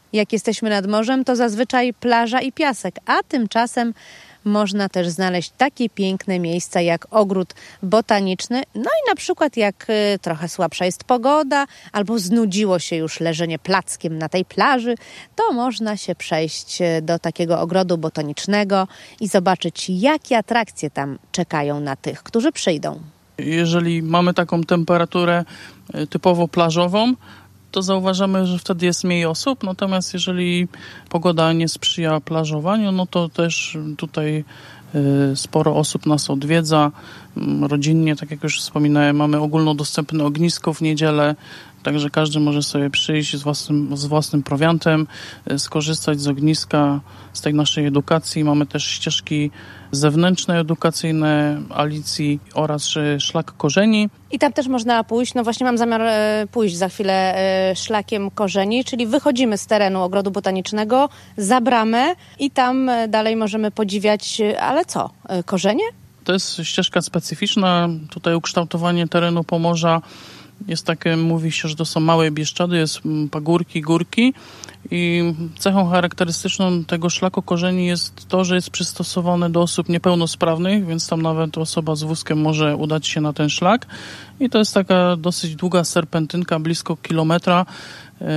Jak jesteśmy nad morzem, to zazwyczaj plaża i piasek, a tymczasem można też znaleźć takie piękne miejsca jak ogród botaniczny. No i na przykład jak trochę słabsza jest pogoda albo znudziło się już leżenie plackiem na tej plaży, to można się przejść do takiego ogrodu botanicznego i zobaczyć, jakie atrakcje tam czekają na tych, którzy przyjdą. Jeżeli mamy taką temperaturę typowo plażową, to zauważamy, że wtedy jest mniej osób, natomiast jeżeli pogoda nie sprzyja plażowaniu, no to też tutaj sporo osób nas odwiedza. Rodzinnie, tak jak już wspominałem, mamy ogólnodostępne ognisko w niedzielę, także każdy może sobie przyjść z własnym prowiantem, skorzystać z ogniska, z tej naszej edukacji. Mamy też ścieżki zewnętrzne edukacyjne, Alicji oraz szlak korzeni. I tam też można pójść, no właśnie mam zamiar pójść za chwilę szlakiem korzeni, czyli wychodzimy z terenu ogrodu botanicznego za bramę i tam dalej możemy podziwiać, ale co, korzenie? To jest ścieżka specyficzna, tutaj ukształtowanie terenu Pomorza jest takie, mówi się, że to są małe Bieszczady, jest pagórki, górki i cechą charakterystyczną tego szlaku korzeni jest to, że jest przystosowany do osób niepełnosprawnych, więc tam nawet osoba z wózkiem może udać się na ten szlak i to jest taka dosyć długa serpentynka, blisko kilometra,